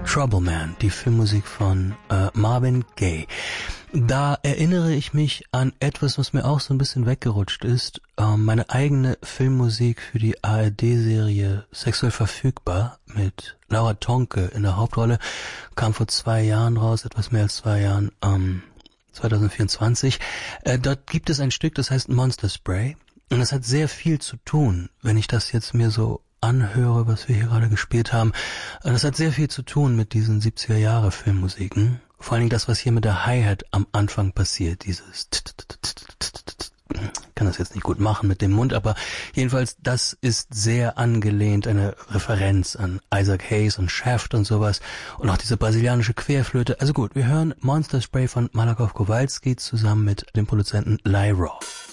Trouble Man, die Filmmusik von Marvin Gaye. Da erinnere ich mich an etwas, was mir auch so ein bisschen weggerutscht ist. Meine eigene Filmmusik für die ARD-Serie Sexuell verfügbar mit Laura Tonke in der Hauptrolle kam vor 2 Jahren raus, etwas mehr als 2 Jahren, 2024. Dort gibt es ein Stück, das heißt Monster Spray. Und das hat sehr viel zu tun, wenn ich das jetzt mir so anhöre, was wir hier gerade gespielt haben. Das hat sehr viel zu tun mit diesen 70er-Jahre-Filmmusiken. Vor allen Dingen das, was hier mit der Hi-Hat am Anfang passiert, dieses ich kann das jetzt nicht gut machen mit dem Mund, aber jedenfalls, das ist sehr angelehnt, eine Referenz an Isaac Hayes und Shaft und sowas und auch diese brasilianische Querflöte. Also gut, wir hören Monster Spray von Malakoff Kowalski zusammen mit dem Produzenten Lyra.